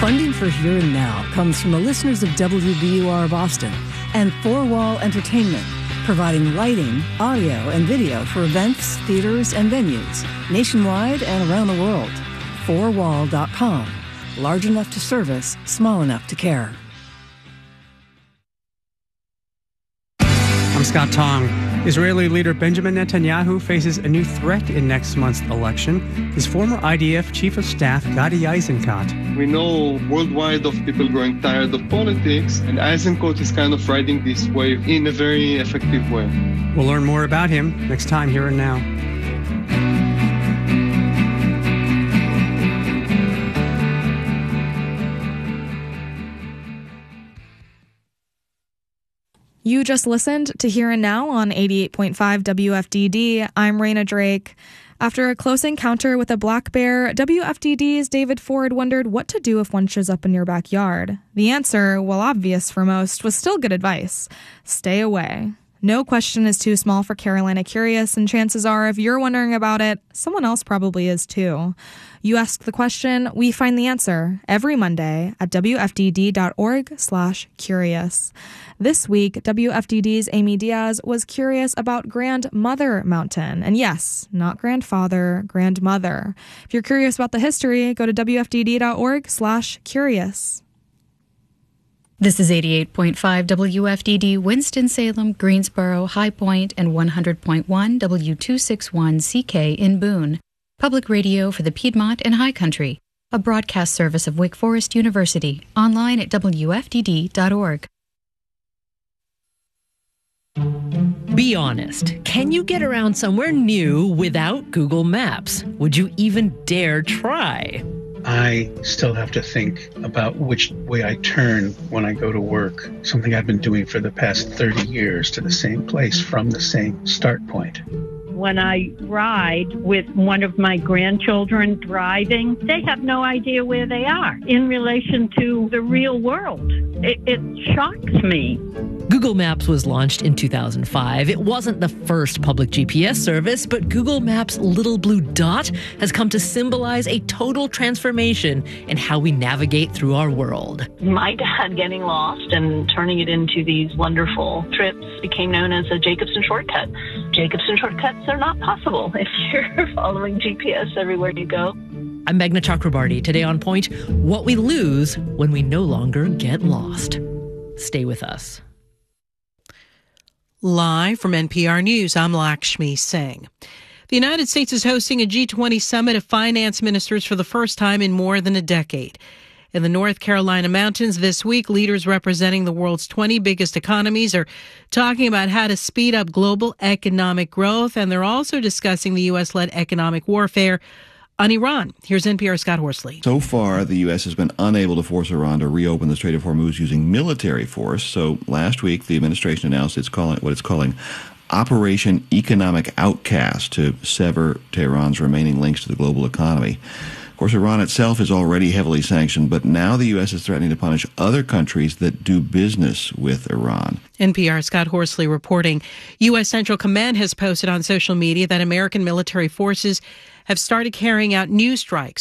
Funding for Here and Now comes from the listeners of WBUR Boston and Four Wall Entertainment, providing lighting, audio, and video for events, theaters, and venues nationwide and around the world. Fourwall.com. Large enough to service, small enough to care. I'm Scott Tong. Israeli leader Benjamin Netanyahu faces a new threat in next month's election. His former IDF chief of staff, Gadi Eisenkot. We know worldwide of people growing tired of politics, and Eisenkot is kind of riding this wave in a very effective way. We'll learn more about him next time Here and Now. You just listened to Here and Now on 88.5 WFDD. I'm Raina Drake. After a close encounter with a black bear, WFDD's David Ford wondered what to do if one shows up in your backyard. The answer, while obvious for most, was still good advice. Stay away. No question is too small for Carolina Curious, and chances are if you're wondering about it, someone else probably is too. You ask the question, we find the answer every Monday at wfdd.org/curious. This week, WFDD's Amy Diaz was curious about Grandmother Mountain. And yes, not grandfather, grandmother. If you're curious about the history, go to wfdd.org/curious. This is 88.5 WFDD, Winston-Salem, Greensboro, High Point, and 100.1 W261CK in Boone. Public radio for the Piedmont and High Country. A broadcast service of Wake Forest University. Online at WFDD.org. Be honest. Can you get around somewhere new without Google Maps? Would you even dare try? I still have to think about which way I turn when I go to work, something I've been doing for the past 30 years to the same place from the same start point. When I ride with one of my grandchildren driving, they have no idea where they are in relation to the real world. It shocks me. Google Maps was launched in 2005. It wasn't the first public GPS service, but Google Maps' little blue dot has come to symbolize a total transformation in how we navigate through our world. My dad getting lost and turning it into these wonderful trips became known as a Jacobson shortcut. Jacobson shortcuts are not possible if you're following GPS everywhere you go. I'm Meghna Chakrabarty. Today on Point, what we lose when we no longer get lost. Stay with us. Live from NPR News, I'm Lakshmi Singh. The United States is hosting a G20 summit of finance ministers for the first time in more than a decade. In the North Carolina mountains this week, leaders representing the world's 20 biggest economies are talking about how to speed up global economic growth, and they're also discussing the U.S.-led economic warfare on Iran. Here's NPR's Scott Horsley. So far, the U.S. has been unable to force Iran to reopen the Strait of Hormuz using military force. So last week, the administration announced what it's calling Operation Economic Outcast to sever Tehran's remaining links to the global economy. Of course, Iran itself is already heavily sanctioned, but now the U.S. is threatening to punish other countries that do business with Iran. NPR's Scott Horsley reporting. U.S. Central Command has posted on social media that American military forces have started carrying out new strikes